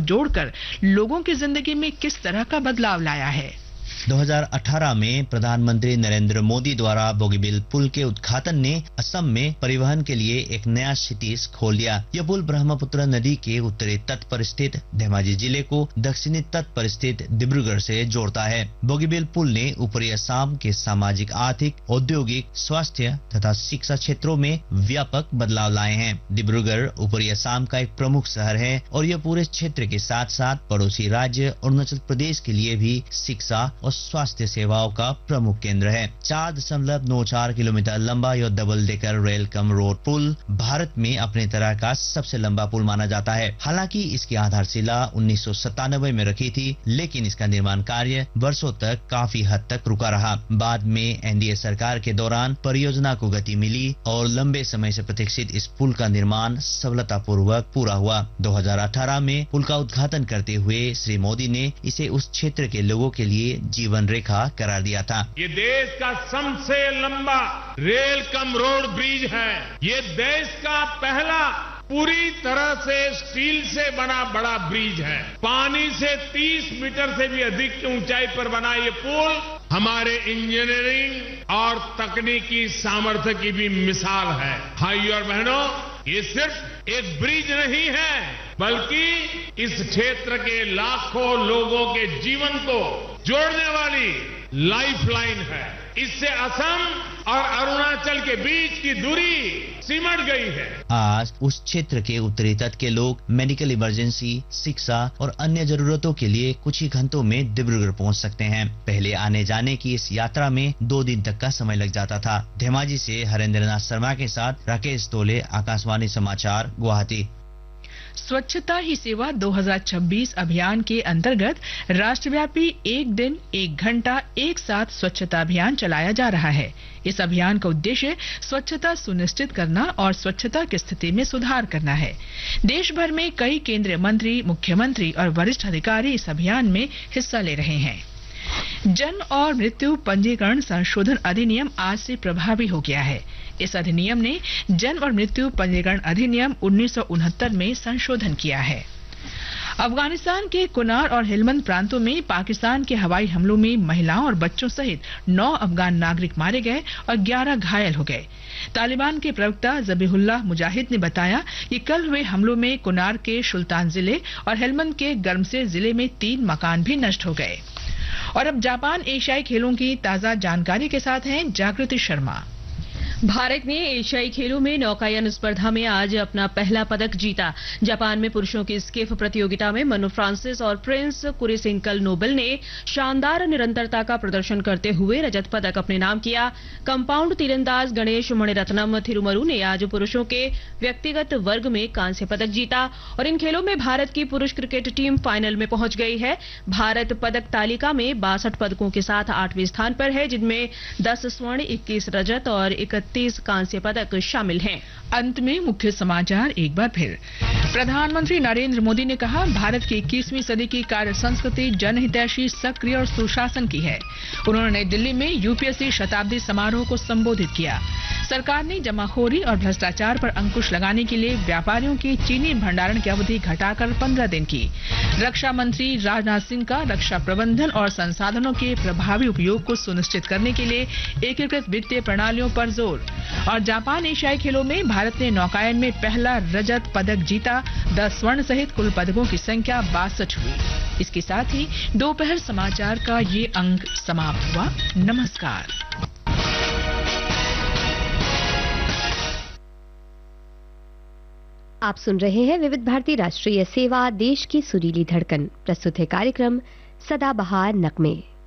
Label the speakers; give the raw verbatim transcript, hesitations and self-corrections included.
Speaker 1: जोड़कर लोगों की जिंदगी में किस तरह का बदलाव लाया है।
Speaker 2: दो हज़ार अठारह में प्रधानमंत्री नरेंद्र मोदी द्वारा बोगीबिल पुल के उद्घाटन ने असम में परिवहन के लिए एक नया क्षितिज खोल दिया। यह पुल ब्रह्मपुत्र नदी के उत्तरी तट पर स्थित धेमाजी जिले को दक्षिणी तट पर स्थित डिब्रूगढ़ से जोड़ता है। बोगीबिल पुल ने ऊपरी असम के सामाजिक, आर्थिक, औद्योगिक, स्वास्थ्य तथा शिक्षा क्षेत्रों में व्यापक बदलाव लाए हैं। डिब्रूगढ़ ऊपरी असम का एक प्रमुख शहर है और यह पूरे क्षेत्र के साथ साथ पड़ोसी राज्य अरुणाचल प्रदेश के लिए भी शिक्षा और स्वास्थ्य सेवाओं का प्रमुख केंद्र है। चार दशमलव नौ चार किलोमीटर लंबा यह double decker rail cum road पुल भारत में अपने तरह का सबसे लंबा पुल माना जाता है। हालांकि इसकी आधारशिला उन्नीस सौ सत्तानवे में रखी थी, लेकिन इसका निर्माण कार्य वर्षों तक काफी हद तक रुका रहा। बाद में एनडीए सरकार के दौरान परियोजना को गति मिली और लंबे समय से प्रतीक्षित इस पुल का निर्माण सफलतापूर्वक पूरा हुआ। दो हज़ार अठारह में पुल का उद्घाटन करते हुए श्री मोदी ने इसे उस क्षेत्र के लोगों के लिए जीवन रेखा करार दिया था।
Speaker 3: ये देश का सबसे लंबा रेल कम रोड ब्रिज है। ये देश का पहला पूरी तरह से स्टील से बना बड़ा ब्रिज है। पानी से तीस मीटर से भी अधिक की ऊंचाई पर बना ये पुल हमारे इंजीनियरिंग और तकनीकी सामर्थ्य की भी मिसाल है। भाइयों और बहनों, ये सिर्फ एक ब्रिज नहीं है, बल्कि इस क्षेत्र के लाखों लोगों के जीवन को जोड़ने वाली लाइफलाइन है। इससे असम और अरुणाचल के बीच की दूरी सिमट गई है।
Speaker 2: आज उस क्षेत्र के उत्तरी तट के लोग मेडिकल इमरजेंसी, शिक्षा और अन्य जरूरतों के लिए कुछ ही घंटों में डिब्रूगढ़ पहुंच सकते हैं। पहले आने जाने की इस यात्रा में दो दिन तक का समय लग जाता था। धेमाजी से हरेंद्र नाथ शर्मा के साथ राकेश तोले, आकाशवाणी समाचार, गुवाहाटी।
Speaker 1: स्वच्छता ही सेवा दो हज़ार छब्बीस अभियान के अंतर्गत राष्ट्रव्यापी एक दिन एक घंटा एक साथ स्वच्छता अभियान चलाया जा रहा है। इस अभियान का उद्देश्य स्वच्छता सुनिश्चित करना और स्वच्छता की स्थिति में सुधार करना है। देश भर में कई केंद्रीय मंत्री, मुख्यमंत्री और वरिष्ठ अधिकारी इस अभियान में हिस्सा ले रहे हैं। जन्म और मृत्यु पंजीकरण संशोधन अधिनियम आज से प्रभावी हो गया है। इस अधिनियम ने जन्म और मृत्यु पंजीकरण अधिनियम उन्नीस सौ उनहत्तर में संशोधन किया है। अफगानिस्तान के कुनार और हेलमंद प्रांतों में पाकिस्तान के हवाई हमलों में महिलाओं और बच्चों सहित नौ अफगान नागरिक मारे गए और ग्यारह घायल हो गए। तालिबान के प्रवक्ता ज़बीहुल्लाह मुजाहिद ने बताया कि कल हुए हमलों में कुनार के सुल्तान जिले और हेलमंद के गर्मसेर जिले में तीन मकान भी नष्ट हो गए। और अब जापान एशियाई खेलों की ताजा जानकारी के साथ हैं जागृति शर्मा।
Speaker 4: भारत ने एशियाई खेलों में नौकायन स्पर्धा में आज अपना पहला पदक जीता। जापान में पुरुषों की स्कीफ प्रतियोगिता में मनु फ्रांसिस और प्रिंस कुरिसिंकल नोबल ने शानदार निरंतरता का प्रदर्शन करते हुए रजत पदक अपने नाम किया। कंपाउंड तीरंदाज गणेश मणिरत्नम थिरुमरु ने आज पुरुषों के व्यक्तिगत वर्ग में कांस्य पदक जीता और इन खेलों में भारत की पुरुष क्रिकेट टीम फाइनल में पहुंच गई है। भारत पदक तालिका में बासठ पदकों के साथ आठवें स्थान पर है, जिनमें दस स्वर्ण, इक्कीस रजत और इकतीस कांस्य पदक शामिल हैं।
Speaker 1: अंत में मुख्य समाचार एक बार फिर। प्रधानमंत्री नरेंद्र मोदी ने कहा, भारत की इक्कीसवीं सदी की कार्य संस्कृति जनहितैषी, सक्रिय और सुशासन की है। उन्होंने नई दिल्ली में यूपीएससी शताब्दी समारोह को संबोधित किया। सरकार ने जमाखोरी और भ्रष्टाचार पर अंकुश लगाने के लिए व्यापारियों की चीनी भंडारण की अवधि घटाकर पंद्रह दिन की। रक्षा मंत्री राजनाथ सिंह का रक्षा प्रबंधन और संसाधनों के प्रभावी उपयोग को सुनिश्चित करने के लिए एकीकृत वित्तीय प्रणालियों पर जोर। और जापान एशियाई खेलों में भारत ने नौकायन में पहला रजत पदक जीता। दस स्वर्ण सहित कुल पदकों की संख्या बासठ हुई। इसके साथ ही दोपहर समाचार का ये अंक समाप्त हुआ। नमस्कार।
Speaker 5: आप सुन रहे हैं विविध भारती राष्ट्रीय सेवा, देश की सुरीली धड़कन। प्रस्तुत है कार्यक्रम सदाबहार नगमे।